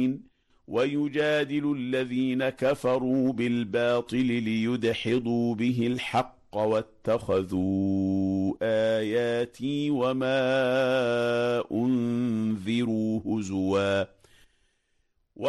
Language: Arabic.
ويجادل الذين كفروا بالباطل ليدحضوا به الحق واتخذوا آياتي وما